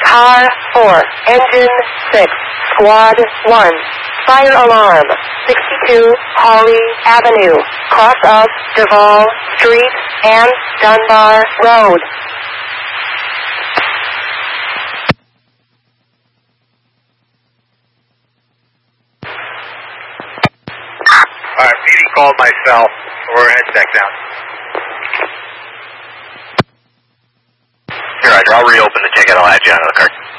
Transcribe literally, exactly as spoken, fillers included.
Car four, Engine six, Squad one. Fire alarm, sixty-two Holly Avenue, cross of Duval Street and Dunbar Road. Alright, P D called myself. We're heading back down. Here, Roger, I'll reopen the ticket. I'll add you onto the card.